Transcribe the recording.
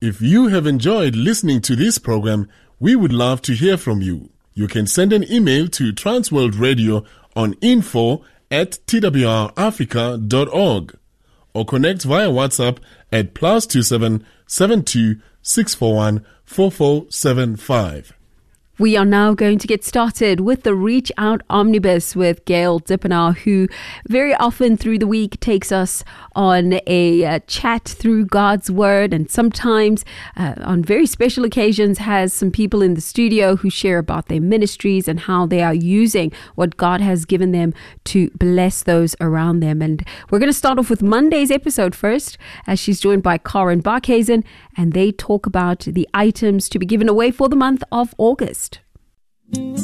If you have enjoyed listening to this program, we would love to hear from you. You can send an email to Transworld Radio on info@twrafrica.org or connect via WhatsApp at +27 72 641 4475. We are now going to get started with the Reach Out Omnibus with Gail Dippenaar, who very often through the week takes us on a chat through God's Word, and sometimes on very special occasions has some people in the studio who share about their ministries and how they are using what God has given them to bless those around them. And we're going to start off with Monday's episode first, as she's joined by Karen Barkhuizen, and they talk about the items to be given away for the month of August.